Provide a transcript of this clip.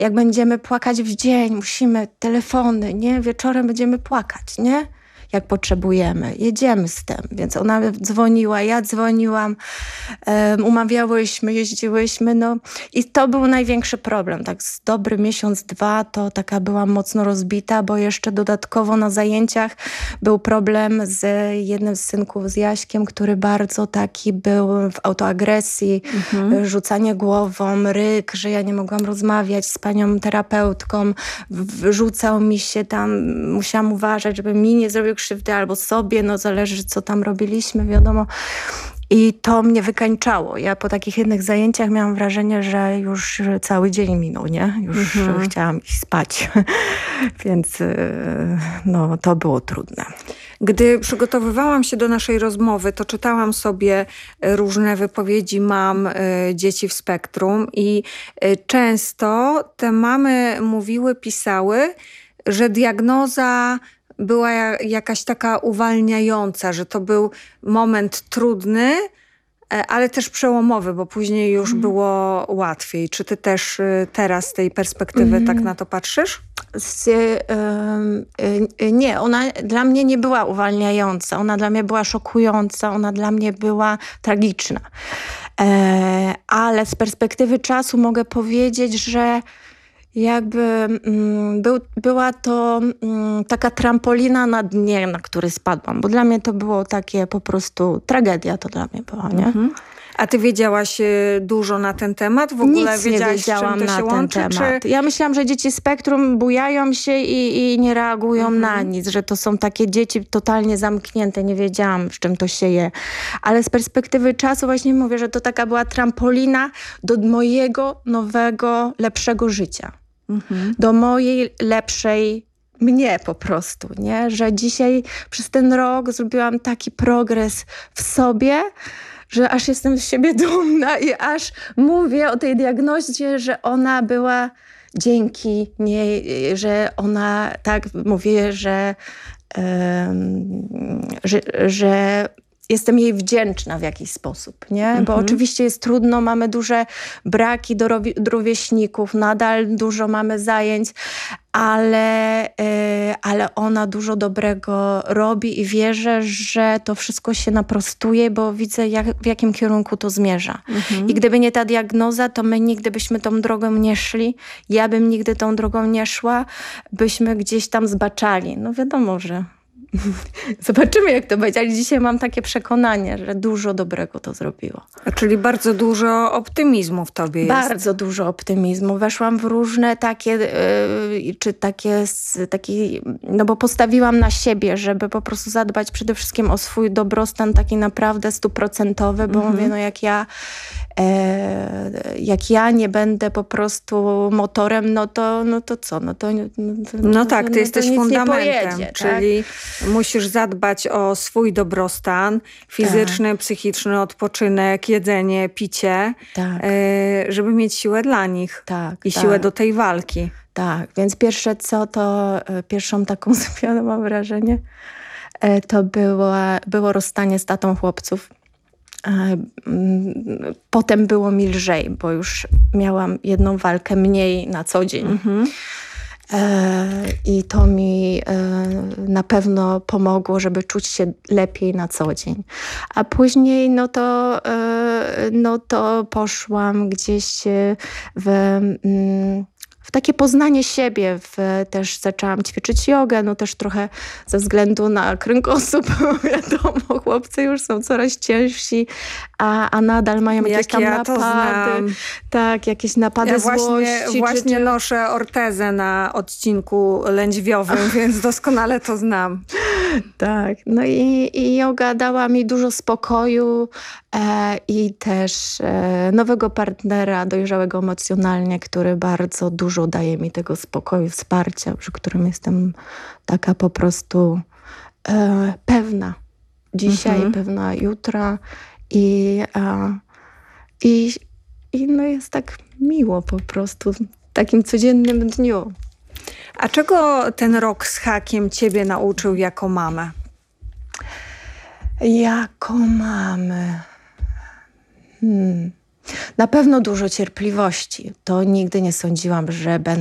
jak będziemy płakać w dzień, musimy telefony, nie? Wieczorem będziemy płakać, nie? Jak potrzebujemy. Jedziemy z tym. Więc ona dzwoniła, ja dzwoniłam, umawiałyśmy, jeździłyśmy. No. I to był największy problem. Tak z dobry miesiąc, 2 to taka byłam mocno rozbita, bo jeszcze dodatkowo na zajęciach był problem z jednym z synków, z Jaśkiem, który bardzo taki był w autoagresji, rzucanie głową, ryk, że ja nie mogłam rozmawiać z panią terapeutką. Rzucał mi się tam, musiałam uważać, żeby mi nie zrobił krzywdy albo sobie, no zależy co tam robiliśmy, wiadomo. I to mnie wykańczało. Ja po takich jednych zajęciach miałam wrażenie, że już cały dzień minął, nie? Już chciałam iść spać. Więc no, to było trudne. Gdy przygotowywałam się do naszej rozmowy, to czytałam sobie różne wypowiedzi mam dzieci w spektrum i często te mamy mówiły, pisały, że diagnoza była jakaś taka uwalniająca, że to był moment trudny, ale też przełomowy, bo później już było łatwiej. Czy ty też teraz z tej perspektywy tak na to patrzysz? Nie, ona dla mnie nie była uwalniająca. Ona dla mnie była szokująca. Ona dla mnie była tragiczna. Ale z perspektywy czasu mogę powiedzieć, że jakby była to taka trampolina na dnie, na który spadłam. Bo dla mnie to było takie po prostu tragedia to dla mnie była, nie? A ty wiedziałaś dużo na ten temat? W ogóle Nic nie wiedziałam z czym to się łączy? ten temat. Ja myślałam, że dzieci spektrum bujają się i nie reagują na nic, że to są takie dzieci totalnie zamknięte. Nie wiedziałam, z czym to się je. Ale z perspektywy czasu właśnie mówię, że to taka była trampolina do mojego nowego, lepszego życia. Do mojej lepszej mnie po prostu, nie? Że dzisiaj przez ten rok zrobiłam taki progres w sobie, że aż jestem z siebie dumna i aż mówię o tej diagnozie, że ona była dzięki niej, że ona, tak mówię, że jestem jej wdzięczna w jakiś sposób, nie? Bo oczywiście jest trudno, mamy duże braki do rówieśników, nadal dużo mamy zajęć, ale ona dużo dobrego robi i wierzę, że to wszystko się naprostuje, bo widzę, w jakim kierunku to zmierza. I gdyby nie ta diagnoza, to my nigdy byśmy tą drogą nie szli. Ja bym nigdy tą drogą nie szła, byśmy gdzieś tam zbaczali. No wiadomo, że zobaczymy, jak to będzie, ale dzisiaj mam takie przekonanie, że dużo dobrego to zrobiło. Czyli bardzo dużo optymizmu w tobie jest. Bardzo dużo optymizmu. Weszłam w różne takie, no bo postawiłam na siebie, żeby po prostu zadbać przede wszystkim o swój dobrostan taki naprawdę 100%, bo mówię, no jak ja nie będę po prostu motorem, no to co? No tak, ty jesteś nic fundamentem, nie pojedzie, czyli musisz zadbać o swój dobrostan fizyczny, psychiczny, odpoczynek, jedzenie, picie, żeby mieć siłę dla nich i siłę do tej walki. Tak, więc pierwsze co, to pierwszą taką zmianą, mam wrażenie, to było rozstanie z tatą chłopców. Potem było mi lżej, bo już miałam jedną walkę mniej na co dzień. I to mi na pewno pomogło, żeby czuć się lepiej na co dzień. A później no to poszłam gdzieś w takie poznanie siebie. Też zaczęłam ćwiczyć jogę, no też trochę ze względu na kręgosłup. Wiadomo, chłopcy już są coraz ciężsi, a nadal mają jakieś tam napady. Tak, jakieś napady złości. Właśnie noszę ortezę na odcinku lędźwiowym, więc doskonale to znam. Tak, no i joga dała mi dużo spokoju i też nowego partnera, dojrzałego emocjonalnie, który bardzo dużo daje mi tego spokoju, wsparcia, przy którym jestem taka po prostu pewna dzisiaj, pewna jutra i no jest tak miło po prostu w takim codziennym dniu. A czego ten rok z hakiem ciebie nauczył jako mamę? Jako mamę? Na pewno dużo cierpliwości. To nigdy nie sądziłam, że będę